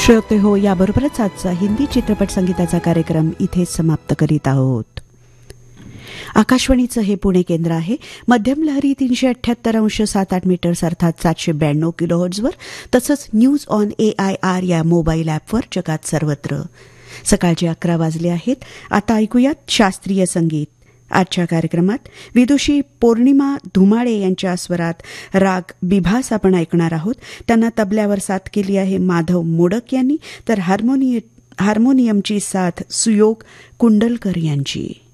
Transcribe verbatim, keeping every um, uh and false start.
श्रोते हो, याबरोबरच आजचा हिंदी चित्रपट संगीताचा कार्यक्रम इथेच समाप्त करीत आहोत. आकाशवाणीचं हे पुणे केंद्र आहे. मध्यम लहरी तीनशे अठ्ठ्याहत्तर अंश सात आठ मीटर्स अर्थात सातशे ब्याण्णव किलोहर्ट्झवर, तसंच news on A I R या मोबाईल ॲपवर जगात सर्वत्र. सकाळचे अकरा वाजले आहेत. आता ऐकूयात शास्त्रीय संगीत. आजच्या कार्यक्रमात विदुषी पौर्णिमा धुमाळे यांच्या स्वरात राग बिभास आपण ऐकणार आहोत. त्यांना तबल्यावर साथ केली आहे माधव मोडक यांनी, तर हार्मोनियम हार्मोनियमची साथ सुयोग कुंडलकर यांची.